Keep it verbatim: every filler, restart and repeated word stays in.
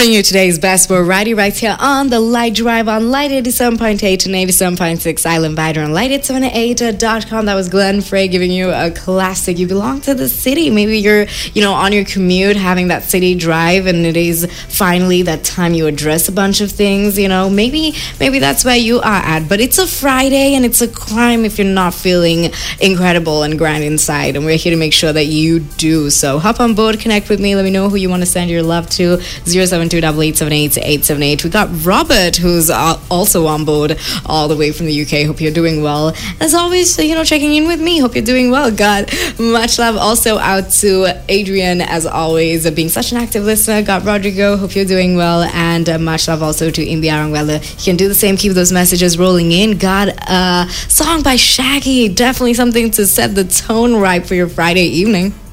Bringing you today's best variety right here on the Light Drive on Light eighty-seven point eight and eighty-seven point six Island Vider on Light eight seventy-eight dot com. That was Glenn Frey giving you a classic. You belong to the city. Maybe you're, you know, on your commute having that city drive and it is finally that time you address a bunch of things, you know. Maybe maybe that's where you are at. But it's a Friday and it's a crime if you're not feeling incredible and grand inside. And we're here to make sure that you do. So hop on board, connect with me. Let me know who you want to send your love to. zero seven two eight eight seven eight eight seven eight. We got Robert, who's also on board all the way from the U K. Hope you're doing well. As always, you know, checking in with me. Hope you're doing well. God, much love also out to Adrian, as always, being such an active listener. Got Rodrigo. Hope you're doing well. And uh, much love also to India Arangwella. You can do the same. Keep those messages rolling in. Got a song by Shaggy. Definitely something to set the tone right for your Friday evening.